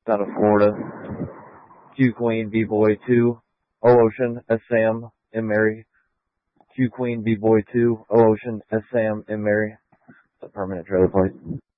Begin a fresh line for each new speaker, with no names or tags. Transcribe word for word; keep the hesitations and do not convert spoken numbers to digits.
out of Florida. Q Queen, B-Boy two, O Ocean, S Sam, and Mary. Q Queen, B-Boy two, O Ocean, S Sam, and Mary. It's a permanent trailer plate.